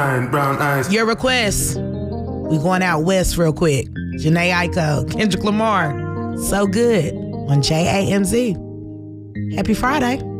Brown eyes. Your requests. We going out west real quick. Jhené Aiko, Kendrick Lamar. So Good on JAMZ. Happy Friday.